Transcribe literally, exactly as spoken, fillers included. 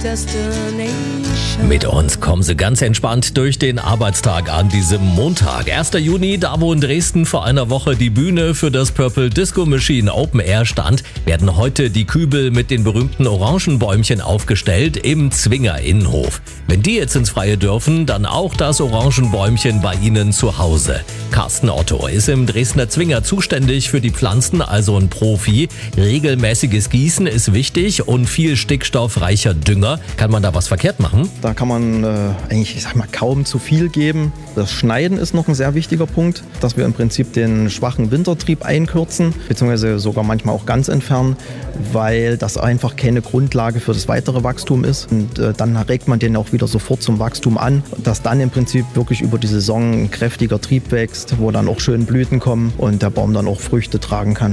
destination. Mit uns kommen Sie ganz entspannt durch den Arbeitstag an diesem Montag. erster Juni, da wo in Dresden vor einer Woche die Bühne für das Purple Disco Machine Open Air stand, werden heute die Kübel mit den berühmten Orangenbäumchen aufgestellt im Zwinger Innenhof. Wenn die jetzt ins Freie dürfen, dann auch das Orangenbäumchen bei Ihnen zu Hause. Carsten Otto ist im Dresdner Zwinger zuständig für die Pflanzen, also ein Profi. Regelmäßiges Gießen ist wichtig und viel stickstoffreicher Dünger. Kann man da was verkehrt machen? Da kann man äh, eigentlich, ich sag mal, kaum zu viel geben. Das Schneiden ist noch ein sehr wichtiger Punkt, dass wir im Prinzip den schwachen Wintertrieb einkürzen, beziehungsweise sogar manchmal auch ganz entfernen, weil das einfach keine Grundlage für das weitere Wachstum ist. Und äh, dann regt man den auch wieder sofort zum Wachstum an, dass dann im Prinzip wirklich über die Saison ein kräftiger Trieb wächst, wo dann auch schön Blüten kommen und der Baum dann auch Früchte tragen kann.